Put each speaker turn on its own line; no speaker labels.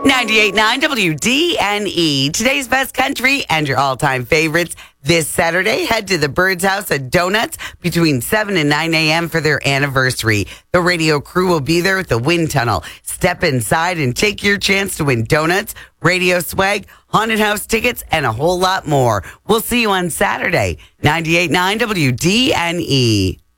98.9 WDNE. Today's best country and your all-time favorites. This Saturday, head to the Bird's House at Donuts between 7 and 9 a.m. for their anniversary. The radio crew will be there at the wind tunnel. Step inside and take your chance to win donuts, radio swag, haunted house tickets, and a whole lot more. We'll see you on Saturday. 98.9 WDNE.